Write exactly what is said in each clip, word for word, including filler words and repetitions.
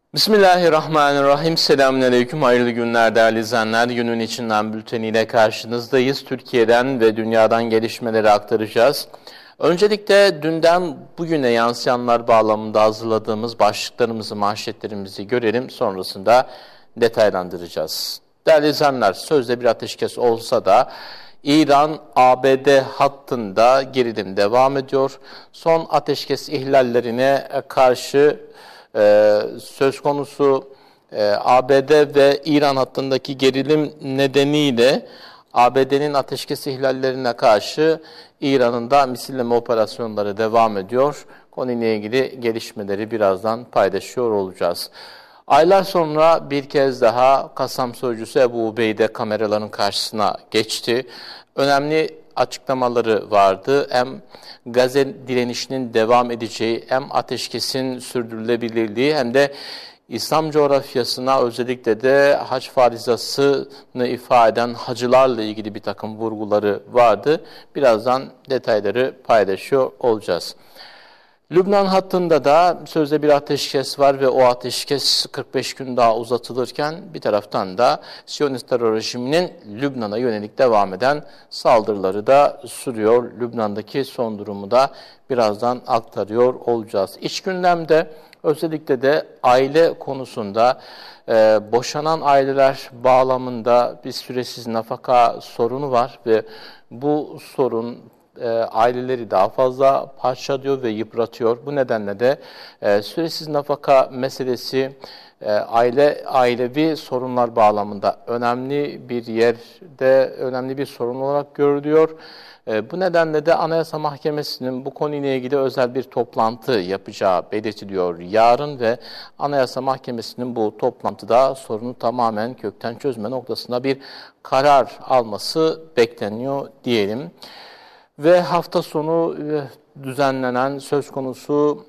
Bismillahirrahmanirrahim. Selamünaleyküm. Hayırlı günler değerli izleyenler. Günün içinden bülteniyle karşınızdayız. Türkiye'den ve dünyadan gelişmeleri aktaracağız. Öncelikle dünden bugüne yansıyanlar bağlamında hazırladığımız başlıklarımızı, manşetlerimizi görelim. Sonrasında detaylandıracağız. Değerli izleyenler, sözde bir ateşkes olsa da İran-A B D hattında gerilim devam ediyor. Son ateşkes ihlallerine karşı Ee, söz konusu e, A B D ve İran hattındaki gerilim nedeniyle A B D'nin ateşkes ihlallerine karşı İran'ın da misilleme operasyonları devam ediyor. Konuyla ilgili gelişmeleri birazdan paylaşıyor olacağız. Aylar sonra bir kez daha Kassam Sözcüsü Ebu Ubeyde kameraların karşısına geçti. Önemli açıklamaları vardı. Hem Gazze direnişinin devam edeceği, hem ateşkesin sürdürülebilirliği, hem de İslam coğrafyasına özellikle de hac farizasını ifade eden hacılarla ilgili bir takım vurguları vardı. Birazdan detayları paylaşıyor olacağız. Lübnan hattında da sözde bir ateşkes var ve o ateşkes kırk beş gün daha uzatılırken bir taraftan da Siyonist terör rejiminin Lübnan'a yönelik devam eden saldırıları da sürüyor. Lübnan'daki son durumu da birazdan aktarıyor olacağız. İç gündemde özellikle de aile konusunda e, boşanan aileler bağlamında bir süresiz nafaka sorunu var ve bu sorun E, aileleri daha fazla parçalıyor ve yıpratıyor. Bu nedenle de e, süresiz nafaka meselesi e, aile ailevi sorunlar bağlamında önemli bir yerde, önemli bir sorun olarak görülüyor. E, bu nedenle de Anayasa Mahkemesi'nin bu konuyla ilgili özel bir toplantı yapacağı belirtiliyor yarın ve Anayasa Mahkemesi'nin bu toplantıda sorunu tamamen kökten çözme noktasında bir karar alması bekleniyor diyelim. Ve hafta sonu düzenlenen söz konusu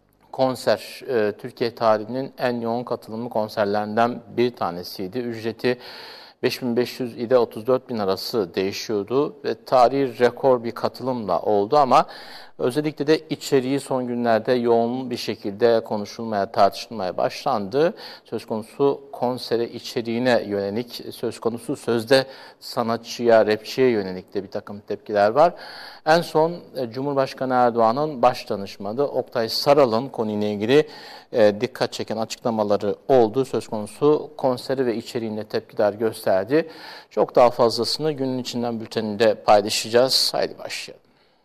konser, Türkiye tarihinin en yoğun katılımlı konserlerinden bir tanesiydi. Ücreti beş bin beş yüz ile otuz dört bin arası değişiyordu ve tarihi rekor bir katılımla oldu ama özellikle de içeriği son günlerde yoğun bir şekilde konuşulmaya, tartışılmaya başlandı. Söz konusu konsere içeriğine yönelik, söz konusu sözde sanatçıya, rapçiye yönelik de bir takım tepkiler var. En son Cumhurbaşkanı Erdoğan'ın baş danışmanı Oktay Saral'ın konuyla ilgili e, dikkat çeken açıklamaları oldu. Söz konusu konseri ve içeriğine tepkiler gösterdi. Çok daha fazlasını günün içinden bülteninde paylaşacağız. Haydi başlayalım.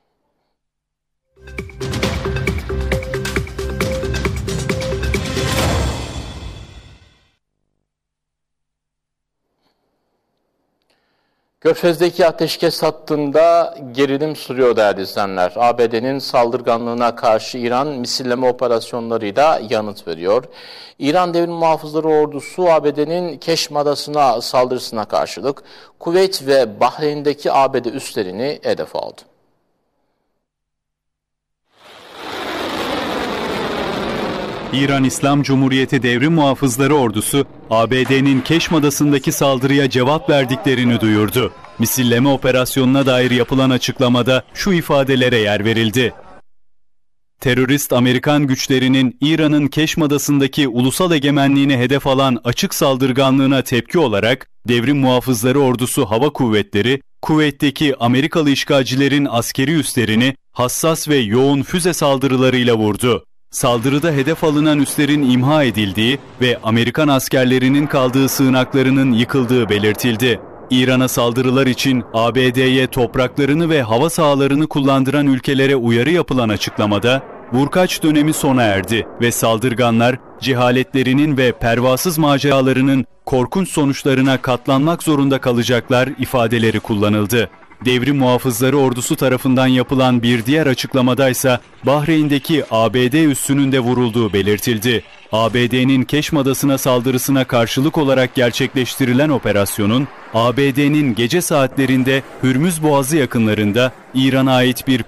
Körfez'deki ateşkes hattında gerilim sürüyor değerli izleyenler. A B D'nin saldırganlığına karşı İran misilleme operasyonlarıyla yanıt veriyor. İran Devrim Muhafızları Ordusu A B D'nin Keşm Adası'na saldırısına karşılık Kuveyt ve Bahreyn'deki A B D üslerini hedef aldı. İran İslam Cumhuriyeti Devrim Muhafızları Ordusu, A B D'nin Keşm Adası'ndaki saldırıya cevap verdiklerini duyurdu. Misilleme operasyonuna dair yapılan açıklamada şu ifadelere yer verildi. Terörist Amerikan güçlerinin İran'ın Keşm Adası'ndaki ulusal egemenliğini hedef alan açık saldırganlığına tepki olarak Devrim Muhafızları Ordusu Hava Kuvvetleri, Kuveyt'teki Amerikalı işgalcilerin askeri üslerini hassas ve yoğun füze saldırılarıyla vurdu. Saldırıda hedef alınan üslerin imha edildiği ve Amerikan askerlerinin kaldığı sığınaklarının yıkıldığı belirtildi. İran'a saldırılar için A B D'ye topraklarını ve hava sahalarını kullandıran ülkelere uyarı yapılan açıklamada, vurkaç dönemi sona erdi ve saldırganlar cehaletlerinin ve pervasız maceralarının korkunç sonuçlarına katlanmak zorunda kalacaklar ifadeleri kullanıldı. Devrim Muhafızları Ordusu tarafından yapılan bir diğer açıklamadaysa Bahreyn'deki A B D üssünün de vurulduğu belirtildi. A B D'nin Keşm Adası'na saldırısına karşılık olarak gerçekleştirilen operasyonun A B D'nin gece saatlerinde Hürmüz Boğazı yakınlarında İran'a ait bir